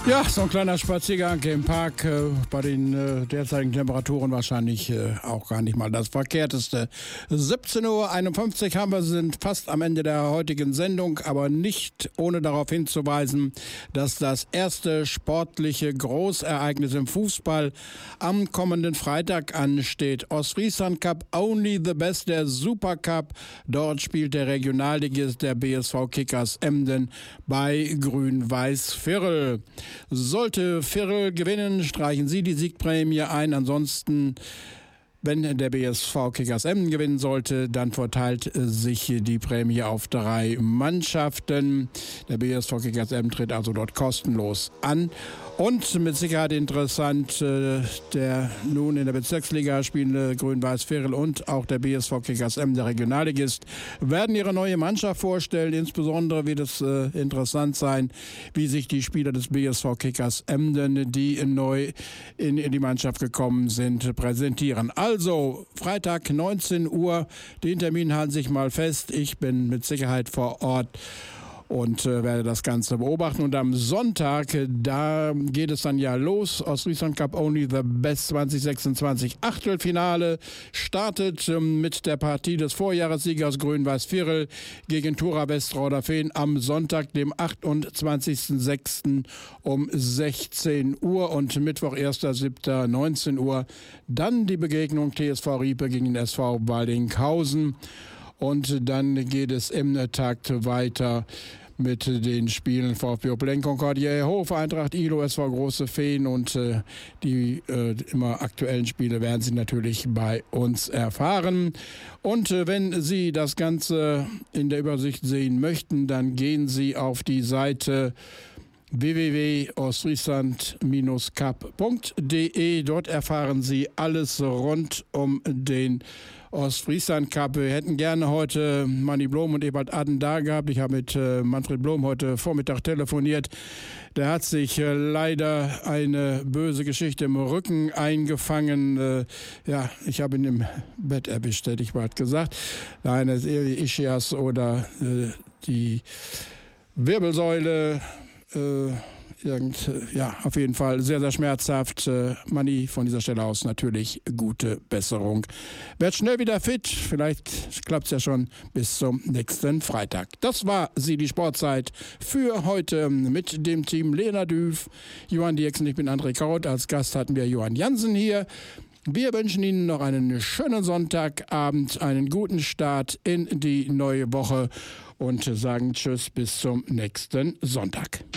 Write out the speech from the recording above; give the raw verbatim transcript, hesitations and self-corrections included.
Ja, so ein kleiner Spaziergang im Park äh, bei den äh, derzeitigen Temperaturen wahrscheinlich äh, auch gar nicht mal das Verkehrteste. siebzehn Uhr einundfünfzig haben wir, sind fast am Ende der heutigen Sendung, aber nicht ohne darauf hinzuweisen, dass das erste sportliche Großereignis im Fußball am kommenden Freitag ansteht. Ostfriesland Cup, Only the Best, der Supercup. Dort spielt der Regionalligist der B S V Kickers Emden bei Grün-Weiß Virl. Sollte Virl gewinnen, streichen sie die Siegprämie ein. Ansonsten, wenn der B S V Kickers Emden gewinnen sollte, dann verteilt sich die Prämie auf drei Mannschaften. Der B S V Kickers Emden tritt also dort kostenlos an. Und mit Sicherheit interessant, der nun in der Bezirksliga spielende Grün-Weiß Virl und auch der B S V Kickers Emden, der Regionalligist, werden ihre neue Mannschaft vorstellen. Insbesondere wird es äh, interessant sein, wie sich die Spieler des B S V Kickers Emden, die neu in, in die Mannschaft gekommen sind, präsentieren. Also Freitag neunzehn Uhr, den Termin halten sich mal fest. Ich bin mit Sicherheit vor Ort und äh, werde das Ganze beobachten. Und am Sonntag, äh, da geht es dann ja los. Ostfriesland Cup Only the Best zwanzig sechsundzwanzig Achtelfinale startet ähm, mit der Partie des Vorjahressiegers Grün-Weiß Virl gegen Thura Westrauderfehn am Sonntag, dem achtundzwanzigsten sechsten um sechzehn Uhr und Mittwoch, erster siebter neunzehn Uhr. Dann die Begegnung T S V Riepe gegen den S V Waldinghausen. Und dann geht es im Takt weiter mit den Spielen VfB Oplen Concordia Hof, Eintracht Ihlow, S V Große Feen und äh, die äh, immer aktuellen Spiele werden Sie natürlich bei uns erfahren. Und äh, wenn Sie das Ganze in der Übersicht sehen möchten, dann gehen Sie auf die Seite w w w punkt ostfriesland cup punkt d e. Dort erfahren Sie alles rund um den Ostfriesland Cup. Wir hätten gerne heute Manni Blom und Ebert Adden da gehabt. Ich habe mit äh, Manfred Blom heute Vormittag telefoniert. Der hat sich äh, leider eine böse Geschichte im Rücken eingefangen. Äh, ja, ich habe ihn im Bett erwischt, hätte ich bald gesagt. Eine Ischias oder äh, die Wirbelsäule. Äh, Irgend, ja, auf jeden Fall sehr, sehr schmerzhaft. Äh, Manni, von dieser Stelle aus natürlich gute Besserung. Werd schnell wieder fit. Vielleicht klappt es ja schon bis zum nächsten Freitag. Das war sie, die Sportzeit für heute mit dem Team Lena Düf, Johann Dieksen, ich bin André Kraut. Als Gast hatten wir Johann Jansen hier. Wir wünschen Ihnen noch einen schönen Sonntagabend, einen guten Start in die neue Woche und sagen Tschüss bis zum nächsten Sonntag.